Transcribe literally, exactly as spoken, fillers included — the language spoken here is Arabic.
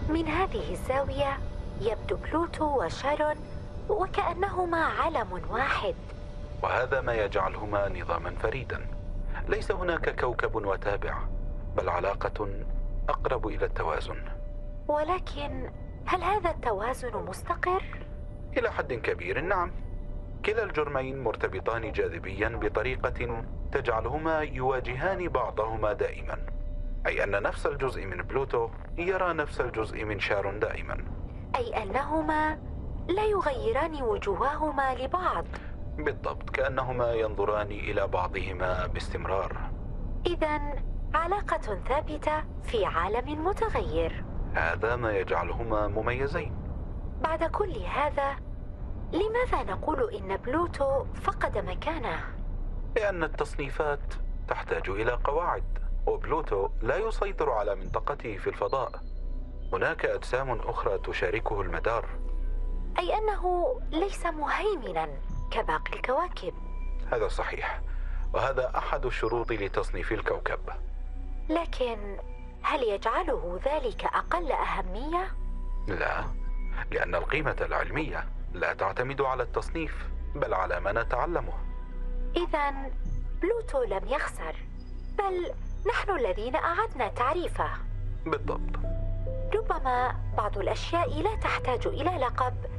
من هذه الزاوية يبدو بلوتو وشارون وكأنهما عالم واحد. وهذا ما يجعلهما نظاما فريدا. ليس هناك كوكب وتابع، بل علاقة أقرب إلى التوازن. ولكن هل هذا التوازن مستقر؟ إلى حد كبير نعم. كلا الجرمين مرتبطان جاذبيا بطريقة تجعلهما يواجهان بعضهما دائما، أي أن نفس الجزء من بلوتو يرى نفس الجزء من شارون دائما، أي أنهما لا يغيران وجوههما لبعض. بالضبط، كأنهما ينظران إلى بعضهما باستمرار. إذن علاقة ثابتة في عالم متغير. هذا ما يجعلهما مميزين. بعد كل هذا، لماذا نقول إن بلوتو فقد مكانه؟ لأن التصنيفات تحتاج إلى قواعد، وبلوتو لا يسيطر على منطقته في الفضاء. هناك أجسام أخرى تشاركه المدار، أي أنه ليس مهيمنا كباقي الكواكب. هذا صحيح، وهذا أحد الشروط لتصنيف الكوكب. لكن هل يجعله ذلك أقل أهمية؟ لا، لأن القيمة العلمية لا تعتمد على التصنيف، بل على ما نتعلمه. إذن بلوتو لم يخسر، بل نحن الذين أعدنا تعريفه. بالضبط. ربما بعض الأشياء لا تحتاج إلى لقب